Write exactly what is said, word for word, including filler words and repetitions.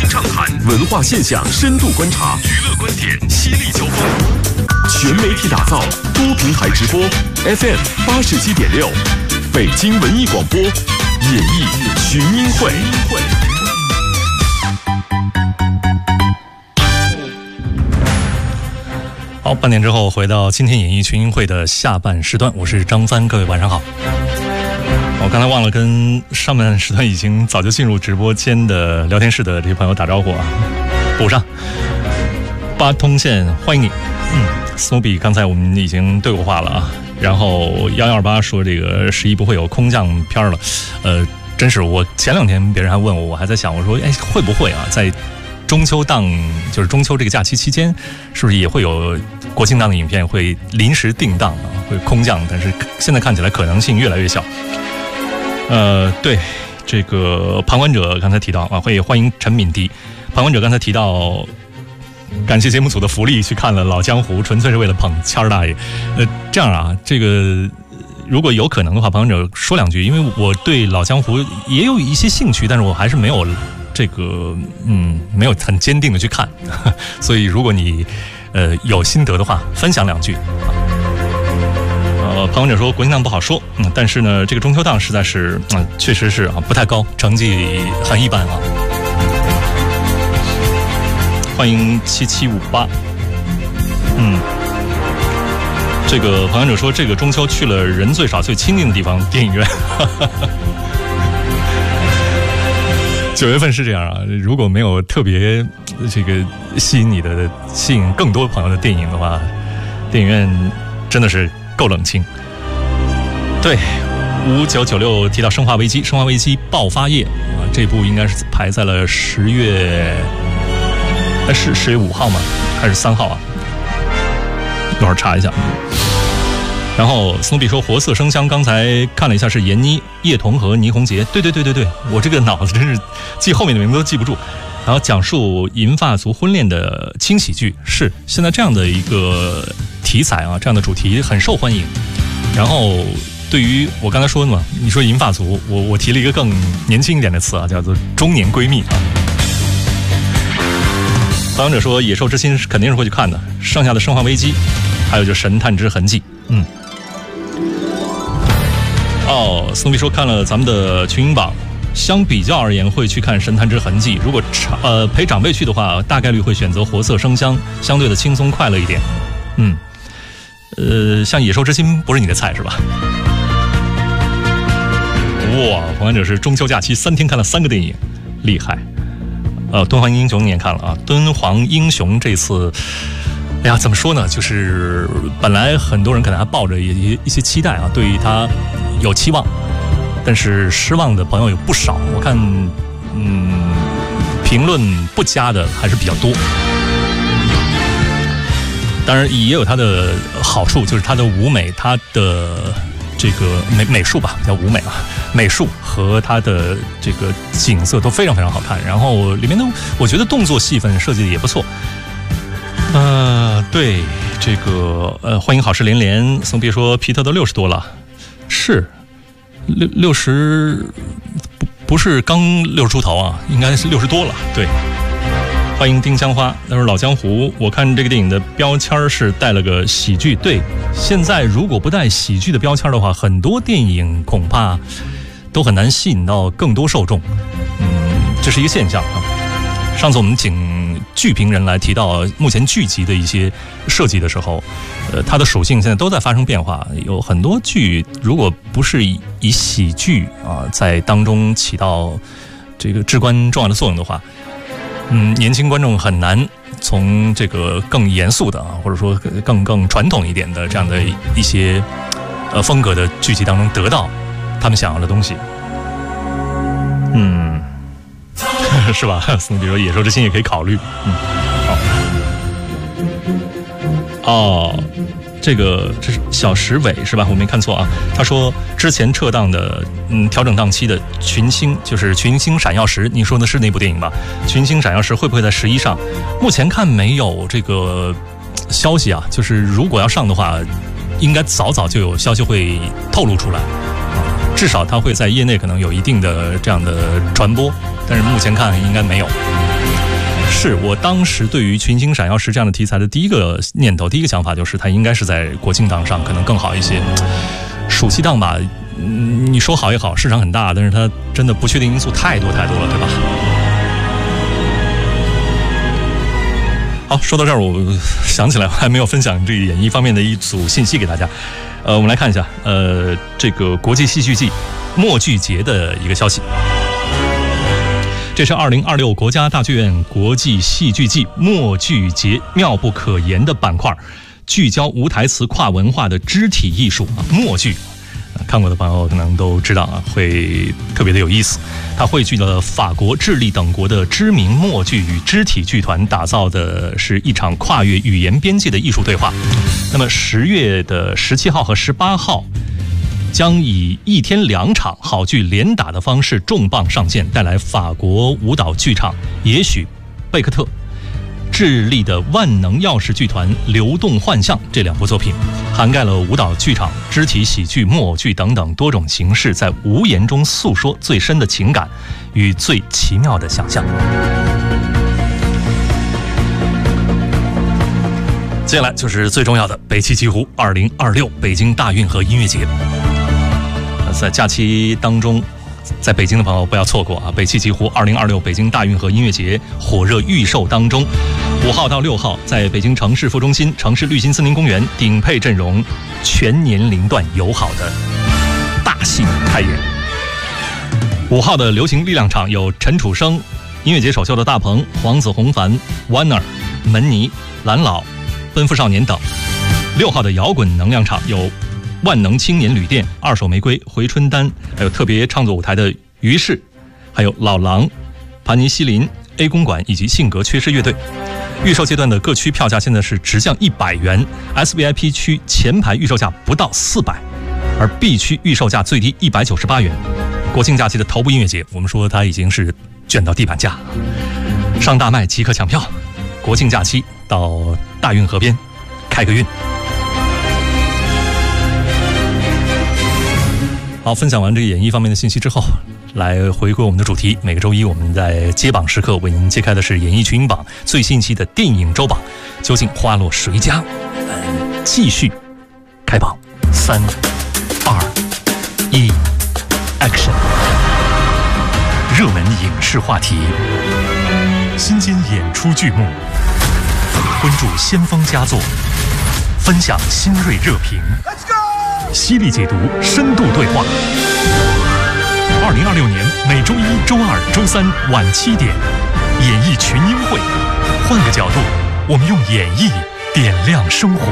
性畅谈，文化现象深度观察，娱乐观点犀利交锋。全媒体打造，多平台直播 ，F M 八十七点六，北京文艺广播，演艺群英会。 好，半点之后回到今天演艺群英会的下半时段，我是张帆，各位晚上好。我刚才忘了跟上半时段已经早就进入直播间的聊天室的这些朋友打招呼啊，补上。八通线欢迎你，嗯 ，Snoopy 刚才我们已经对过话了啊。然后幺幺二八说这个十一不会有空降片了，呃，真是我前两天别人还问我，我还在想，我说哎会不会啊，在中秋档就是中秋这个假期期间，是不是也会有国庆档的影片会临时定档啊，会空降？但是现在看起来可能性越来越小。呃，对，这个旁观者刚才提到啊，会欢迎陈敏迪。旁观者刚才提到，感谢节目组的福利去看了《老江湖》，纯粹是为了捧谦儿大爷。呃，这样啊，这个如果有可能的话，旁观者说两句，因为我对《老江湖》也有一些兴趣，但是我还是没有这个嗯，没有很坚定的去看，所以如果你呃有心得的话，分享两句。呃，旁观者说国庆档不好说，嗯，但是呢，这个中秋档实在是，嗯、呃，确实是啊不太高，成绩很一般啊。欢迎七七五八，嗯，这个旁观者说这个中秋去了人最少最亲近的地方，电影院。九月份是这样啊，如果没有特别这个吸引你的、吸引更多朋友的电影的话，电影院真的是够冷清。对，五九九六提到《生化危机》，《生化危机》爆发夜啊，这部应该是排在了十月，哎是十月五号吗？还是三号啊？一会儿查一下。然后斯努比说活色生香，刚才看了一下是闫妮、叶童和倪虹洁。对对对对对，我这个脑子真是记后面的名字都记不住。然后讲述银发族婚恋的轻喜剧，是现在这样的一个题材啊，这样的主题很受欢迎。然后对于我刚才说的嘛，你说银发族，我我提了一个更年轻一点的词啊，叫做中年闺蜜啊。访问者说野兽之心肯定是会去看的，剩下的生化危机还有就是神探之痕迹。嗯，哦，斯努比说看了咱们的群英榜，相比较而言会去看神探之痕迹，如果呃陪长辈去的话，大概率会选择活色生香，相对的轻松快乐一点。嗯，呃，像野兽之心不是你的菜是吧？哇，旁观者是中秋假期三天看了三个电影，厉害。呃，敦煌英雄你也看了啊？敦煌英雄这次，哎呀，怎么说呢？就是本来很多人可能还抱着一一些期待啊，对于他有期望，但是失望的朋友有不少。我看，嗯，评论不佳的还是比较多。当然也有它的好处，就是它的舞美，它的这个美美术吧，叫舞美啊，美术和它的这个景色都非常非常好看。然后里面的我觉得动作戏份设计的也不错。呃，对这个呃，欢迎好事连连，松别说皮特都六十多了，是六六十不不是刚六十出头啊，应该是六十多了。对，欢迎丁香花，他说老江湖，我看这个电影的标签是带了个喜剧。对，现在如果不带喜剧的标签的话，很多电影恐怕都很难吸引到更多受众。嗯，这是一个现象啊。上次我们请剧评人来提到目前剧集的一些设计的时候，呃，它的属性现在都在发生变化。有很多剧如果不是以以喜剧啊在当中起到这个至关重要的作用的话，嗯，年轻观众很难从这个更严肃的啊，或者说更更传统一点的这样的一些呃风格的剧集当中得到他们想要的东西。嗯。是吧？比如说野兽之心也可以考虑。嗯，好。哦，这个这是小石伟是吧？我没看错啊。他说之前撤档的，嗯，调整档期的群星就是群星闪耀时，你说的是那部电影吧？群星闪耀时会不会在十一上？目前看没有这个消息啊，就是如果要上的话，应该早早就有消息会透露出来。 至少它会在业内可能有一定的这样的传播，但是目前看应该没有。是我当时对于群星闪耀时这样的题材的第一个念头，第一个想法就是它应该是在国庆档上可能更好一些。暑期档吧，嗯，你说好也好，市场很大，但是它真的不确定因素太多太多了，对吧？好，说到这儿，我想起来我还没有分享这个演艺方面的一组信息给大家。呃，我们来看一下，呃，这个国际戏剧季默剧节的一个消息。这是二零二六国家大剧院国际戏剧季默剧节妙不可言的板块，聚焦无台词跨文化的肢体艺术啊，默剧。看过的朋友可能都知道啊，会特别的有意思。它汇聚了法国、智利等国的知名默剧与肢体剧团，打造的是一场跨越语言边界的艺术对话。那么十月的十七号和十八号，将以一天两场好剧连打的方式重磅上线，带来法国舞蹈剧场也许贝克特、智利的万能钥匙剧团流动幻象这两部作品，涵盖了舞蹈剧场、肢体喜剧、木偶剧等等多种形式，在无言中诉说最深的情感与最奇妙的想象。接下来就是最重要的北七奇湖二零二六北京大运河音乐节。在假期当中，在北京的朋友不要错过啊！北七奇湖二零二六北京大运河音乐节火热预售当中，五号到六号在北京城市副中心、城市绿心森林公园顶配阵容，全年龄段友好的大型开演。五号的流行力量场有陈楚生、音乐节首秀的大鹏、黄子弘凡、Warner、门尼、蓝老、奔赴少年等。六号的摇滚能量场有万能青年旅店、二手玫瑰、回春丹，还有特别创作舞台的于适，还有老狼、盘尼西林、A 公馆以及性格缺失乐队。预售阶段的各区票价现在是直降一百元 ，S V I P 区前排预售价不到四百，而 B 区预售价最低一百九十八元。国庆假期的头部音乐节，我们说它已经是卷到地板价，上大麦即可抢票。国庆假期到大运河边开个运。好，分享完这个演艺方面的信息之后，来回归我们的主题。每个周一我们在揭榜时刻为您揭开的是演艺群英榜最新期的电影周榜，究竟花落谁家？呃，继续开榜，三、二、一 ，Action！ 热门影视话题，新鲜演出剧目，关注先锋佳作，分享新锐热评。犀利解读，深度对话。二零二六年每周一、周二、周三晚七点，演艺群英会，换个角度，我们用演绎点亮生活。